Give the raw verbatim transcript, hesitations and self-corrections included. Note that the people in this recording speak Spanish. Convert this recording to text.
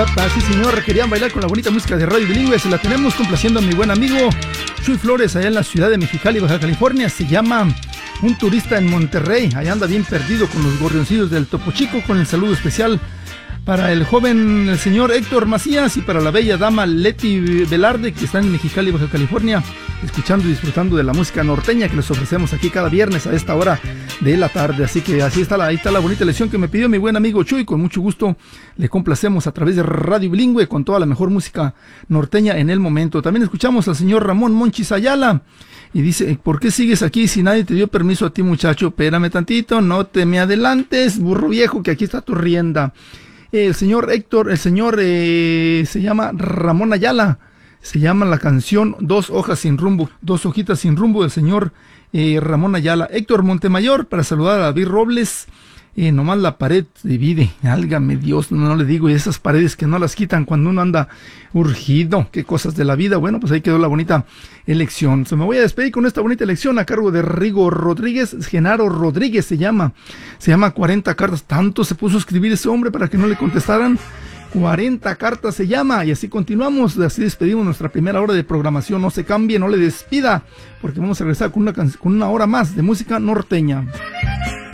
Sí, señor, querían bailar con la bonita música de Radio Bilingüe. Se la tenemos complaciendo a mi buen amigo Chuy Flores, allá en la ciudad de Mexicali, Baja California. Se llama Un turista en Monterrey. Allá anda bien perdido con los gorrioncillos del Topo Chico. Con el saludo especial para el joven, el señor Héctor Macías, y para la bella dama Leti Velarde, que está en Mexicali, Baja California, escuchando y disfrutando de la música norteña que les ofrecemos aquí cada viernes a esta hora de la tarde. Así que así está la, ahí está la bonita lección que me pidió mi buen amigo Chuy. Con mucho gusto le complacemos a través de Radio Bilingüe con toda la mejor música norteña en el momento. También escuchamos al señor Ramón Monchis Ayala, y dice: ¿por qué sigues aquí si nadie te dio permiso a ti, muchacho? Espérame tantito, no te me adelantes, burro viejo, que aquí está tu rienda. El señor Héctor, el señor eh, se llama Ramón Ayala. Se llama la canción Dos hojas sin rumbo, dos hojitas sin rumbo, del señor eh, Ramón Ayala. Héctor Montemayor, para saludar a David Robles. Eh, nomás la pared divide, álgame Dios, no, no le digo, y esas paredes que no las quitan cuando uno anda urgido, qué cosas de la vida. Bueno, pues ahí quedó la bonita elección. Se me voy a despedir con esta bonita elección a cargo de Rigo Rodríguez, Genaro Rodríguez se llama, se llama cuarenta cartas, tanto se puso a escribir ese hombre para que no le contestaran. cuarenta cartas se llama, y así continuamos, así despedimos nuestra primera hora de programación. No se cambie, no le despida, porque vamos a regresar con una, con una hora más de música norteña.